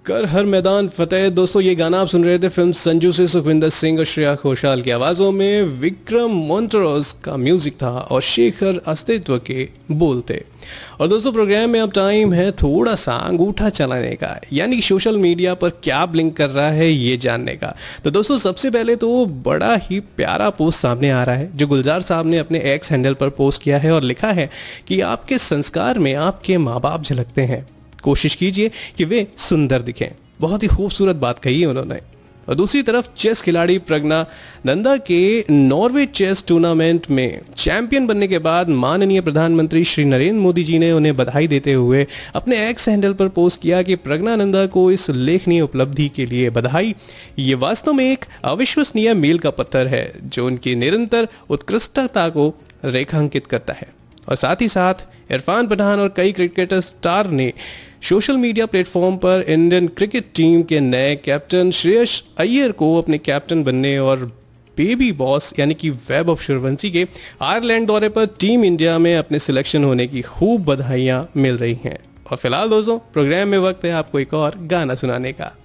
कर हर मैदान फतेह। दोस्तों ये गाना आप सुन रहे थे फिल्म संजू से सुखविंदर सिंह और श्रेया घोषाल की आवाज़ों में। विक्रम मोंटरोस का म्यूजिक था और शेखर अस्तित्व के बोल थे। और दोस्तों प्रोग्राम में अब टाइम है थोड़ा सा अंगूठा चलाने का, यानी कि सोशल मीडिया पर क्या ब्लिंक कर रहा है ये जानने का। तो दोस्तों सबसे पहले तो बड़ा ही प्यारा पोस्ट सामने आ रहा है जो गुलजार साहब ने अपने एक्स हैंडल पर पोस्ट किया है और लिखा है कि आपके संस्कार में आपके माँ बाप झलकते हैं, कोशिश कीजिए कि वे सुंदर दिखें। बहुत ही खूबसूरत बात कही है उन्होंने। और दूसरी तरफ चेस खिलाड़ी प्रज्ञा नंदा के नॉर्वे चेस टूर्नामेंट में चैंपियन बनने के बाद माननीय प्रधानमंत्री श्री नरेंद्र मोदी जी ने उन्हें बधाई देते हुए अपने एक्स हैंडल पर पोस्ट किया कि प्रज्ञा नंदा को इस उल्लेखनीय उपलब्धि के लिए बधाई। ये वास्तव में एक अविश्वसनीय मील का पत्थर है जो उनकी निरंतर उत्कृष्टता को रेखांकित करता है। और साथ ही साथ इरफान पठान और कई क्रिकेटर स्टार ने सोशल मीडिया प्लेटफॉर्म पर इंडियन क्रिकेट टीम के नए कैप्टन श्रेयस अय्यर को अपने कैप्टन बनने और बेबी बॉस यानी कि वैभव सूर्यवंशी के आयरलैंड दौरे पर टीम इंडिया में अपने सिलेक्शन होने की खूब बधाइयां मिल रही हैं। और फिलहाल दोस्तों प्रोग्राम में वक्त है आपको एक और गाना सुनाने का।